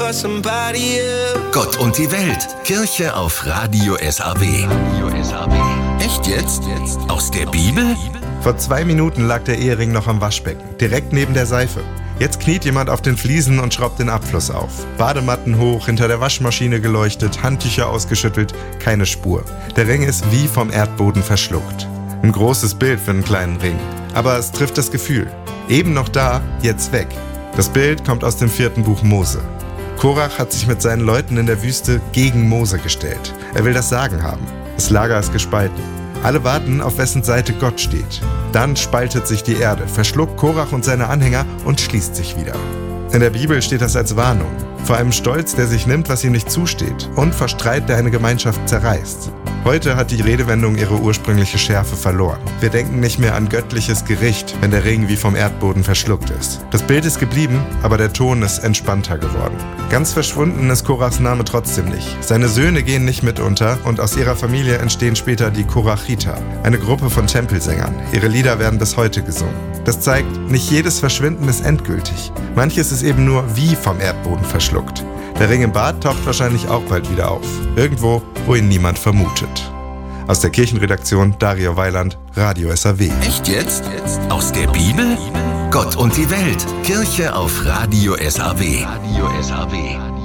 Gott und die Welt. Kirche auf Radio SAW. Echt jetzt? Aus der Bibel? Vor 2 Minuten lag der Ehering noch am Waschbecken, direkt neben der Seife. Jetzt kniet jemand auf den Fliesen und schraubt den Abfluss auf. Badematten hoch, hinter der Waschmaschine geleuchtet, Handtücher ausgeschüttelt, keine Spur. Der Ring ist wie vom Erdboden verschluckt. Ein großes Bild für einen kleinen Ring. Aber es trifft das Gefühl. Eben noch da, jetzt weg. Das Bild kommt aus dem 4. Buch Mose. Korach hat sich mit seinen Leuten in der Wüste gegen Mose gestellt. Er will das Sagen haben. Das Lager ist gespalten. Alle warten, auf wessen Seite Gott steht. Dann spaltet sich die Erde, verschluckt Korach und seine Anhänger und schließt sich wieder. In der Bibel steht das als Warnung. Vor einem Stolz, der sich nimmt, was ihm nicht zusteht, und vor Streit, der eine Gemeinschaft zerreißt. Heute hat die Redewendung ihre ursprüngliche Schärfe verloren. Wir denken nicht mehr an göttliches Gericht, wenn der Ring wie vom Erdboden verschluckt ist. Das Bild ist geblieben, aber der Ton ist entspannter geworden. Ganz verschwunden ist Korachs Name trotzdem nicht. Seine Söhne gehen nicht mit unter und aus ihrer Familie entstehen später die Korachiter, eine Gruppe von Tempelsängern. Ihre Lieder werden bis heute gesungen. Das zeigt, nicht jedes Verschwinden ist endgültig. Manches ist eben nur wie vom Erdboden verschluckt. Der Ring im Bad taucht wahrscheinlich auch bald wieder auf. Irgendwo, wo ihn niemand vermutet. Aus der Kirchenredaktion Dario Weiland, Radio SAW. Echt jetzt? Aus der Bibel? Gott und die Welt. Kirche auf Radio SAW.